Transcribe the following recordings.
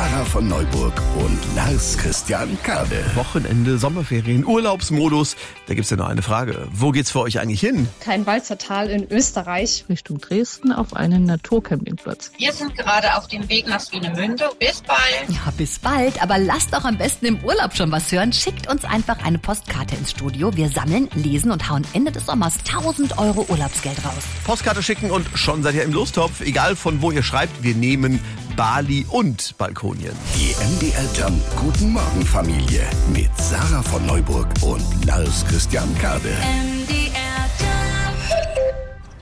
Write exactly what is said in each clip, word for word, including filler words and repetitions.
Sarah von Neuburg und Lars Christian Kade. Wochenende, Sommerferien, Urlaubsmodus. Da gibt's ja nur eine Frage. Wo geht's für euch eigentlich hin? Kleinwalzer Tal in Österreich. Richtung Dresden auf einen Naturcampingplatz. Wir sind gerade auf dem Weg nach Swinemünde. Bis bald. Ja, bis bald. Aber lasst auch am besten im Urlaub schon was hören. Schickt uns einfach eine Postkarte ins Studio. Wir sammeln, lesen und hauen Ende des Sommers tausend Euro Urlaubsgeld raus. Postkarte schicken und schon seid ihr im Lostopf. Egal von wo ihr schreibt, wir nehmen Bali und Balkonien. Die M D R Jump Guten Morgen Familie mit Sarah von Neuburg und Lars Christian Kade. M D R Jump.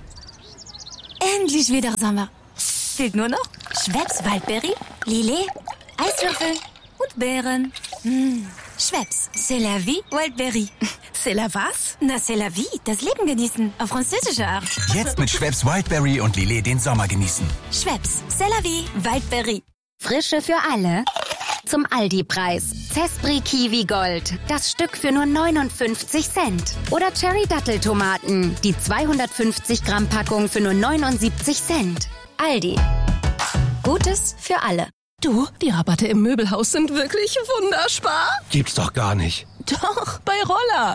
Endlich wieder Sommer. Fehlt nur noch Schweppes Waldbeere, Lillet, Eiswürfel und Beeren. Mmh. Schweppes, c'est la vie, Wildberry. C'est la was? Na, c'est la vie, das Leben genießen, auf französische Art. Jetzt mit Schweppes Wildberry und Lillet den Sommer genießen. Schweppes, c'est la vie, Wildberry. Frische für alle. Zum Aldi-Preis. Zespri Kiwi Gold. Das Stück für nur neunundfünfzig Cent. Oder Cherry Datteltomaten. Die zweihundertfünfzig Gramm Packung für nur neunundsiebzig Cent. Aldi. Gutes für alle. Du, die Rabatte im Möbelhaus sind wirklich wunderspar. Gibt's doch gar nicht. Doch, bei Roller.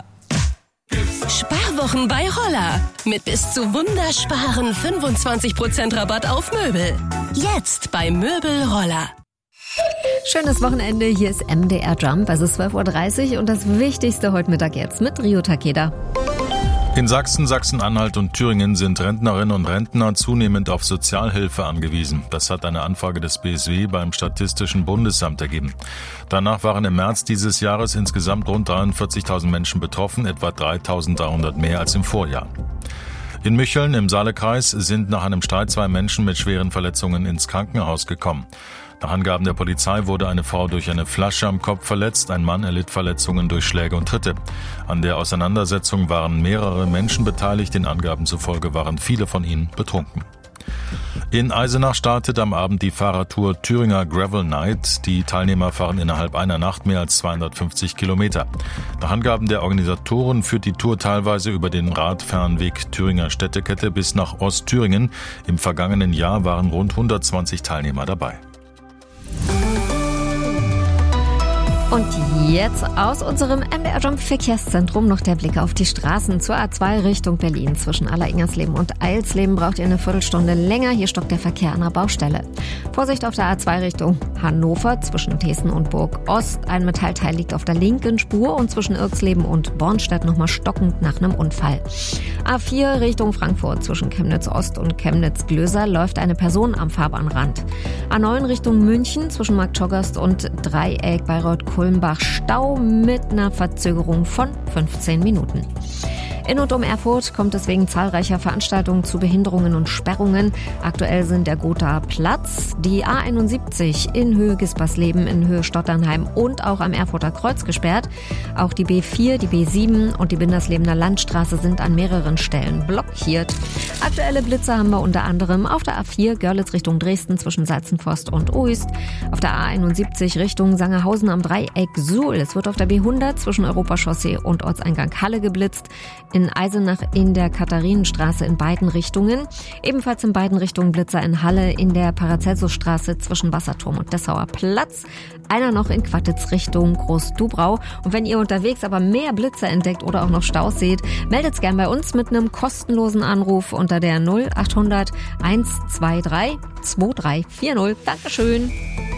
Sparwochen bei Roller. Mit bis zu wundersparen fünfundzwanzig Prozent Rabatt auf Möbel. Jetzt bei Möbel Roller. Schönes Wochenende, hier ist M D R Jump. Es ist zwölf Uhr dreißig und das Wichtigste heute Mittag jetzt mit Rio Takeda. In Sachsen, Sachsen-Anhalt und Thüringen sind Rentnerinnen und Rentner zunehmend auf Sozialhilfe angewiesen. Das hat eine Anfrage des B S W beim Statistischen Bundesamt ergeben. Danach waren im März dieses Jahres insgesamt rund dreiundvierzigtausend Menschen betroffen, etwa dreitausenddreihundert mehr als im Vorjahr. In Mücheln im Saalekreis sind nach einem Streit zwei Menschen mit schweren Verletzungen ins Krankenhaus gekommen. Nach Angaben der Polizei wurde eine Frau durch eine Flasche am Kopf verletzt, ein Mann erlitt Verletzungen durch Schläge und Tritte. An der Auseinandersetzung waren mehrere Menschen beteiligt, den Angaben zufolge waren viele von ihnen betrunken. In Eisenach startet am Abend die Fahrradtour Thüringer Gravel Night. Die Teilnehmer fahren innerhalb einer Nacht mehr als zweihundertfünfzig Kilometer. Nach Angaben der Organisatoren führt die Tour teilweise über den Radfernweg Thüringer Städtekette bis nach Ostthüringen. Im vergangenen Jahr waren rund hundertzwanzig Teilnehmer dabei. Und jetzt aus unserem M D R Jump Verkehrszentrum noch der Blick auf die Straßen zur A zwei Richtung Berlin. Zwischen Aller-Ingersleben und Eilsleben braucht ihr eine Viertelstunde länger. Hier stockt der Verkehr an der Baustelle. Vorsicht auf der A zwei Richtung Hannover zwischen Thesen und Burg Ost. Ein Metallteil liegt auf der linken Spur und zwischen Irksleben und Bornstedt nochmal stockend nach einem Unfall. A vier Richtung Frankfurt zwischen Chemnitz Ost und Chemnitz Glöser läuft eine Person am Fahrbahnrand. A neun Richtung München zwischen Marktschoggerst und Dreieck Bayreuth-Kulmbach Stau mit einer Verzögerung von fünfzehn Minuten. In und um Erfurt kommt es wegen zahlreicher Veranstaltungen zu Behinderungen und Sperrungen. Aktuell sind der Gothaer Platz, die A einundsiebzig in Höhe Gispersleben, in Höhe Stotternheim und auch am Erfurter Kreuz gesperrt. Auch die B vier, die B sieben und die Binderslebener Landstraße sind an mehreren Stellen blockiert. Aktuelle Blitze haben wir unter anderem auf der A vier Görlitz Richtung Dresden zwischen Salzenforst und Uist, auf der A einundsiebzig Richtung Sangerhausen am Dreieck Suhl. Es wird auf der B hundert zwischen Europachaussee und Ortseingang Halle geblitzt. In Eisenach in der Katharinenstraße in beiden Richtungen. Ebenfalls in beiden Richtungen Blitzer in Halle in der Paracelsusstraße zwischen Wasserturm und Dessauer Platz. Einer noch in Quattitz Richtung Groß-Dubrau. Und wenn ihr unterwegs aber mehr Blitzer entdeckt oder auch noch Staus seht, meldet's gern bei uns mit einem kostenlosen Anruf unter der null achthundert hundertzweiundzwanzig zweiunddreißig vierzig. Dankeschön.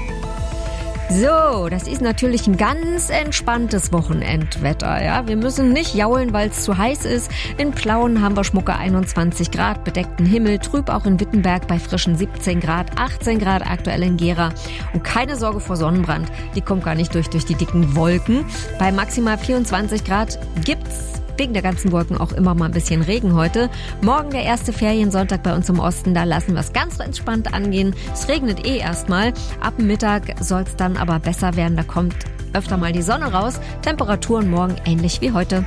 So, das ist natürlich ein ganz entspanntes Wochenendwetter, ja. Wir müssen nicht jaulen, weil es zu heiß ist. In Plauen haben wir schmucke einundzwanzig Grad, bedeckten Himmel, trüb auch in Wittenberg bei frischen siebzehn Grad, achtzehn Grad aktuell in Gera. Und keine Sorge vor Sonnenbrand, die kommt gar nicht durch durch die dicken Wolken. Bei maximal vierundzwanzig Grad gibt's wegen der ganzen Wolken auch immer mal ein bisschen Regen heute. Morgen der erste Feriensonntag bei uns im Osten, da lassen wir es ganz entspannt angehen. Es regnet eh erstmal. Ab Mittag soll es dann aber besser werden. Da kommt öfter mal die Sonne raus. Temperaturen morgen ähnlich wie heute.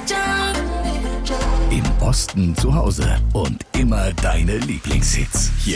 Im Osten zu Hause und immer deine Lieblingshits. Hier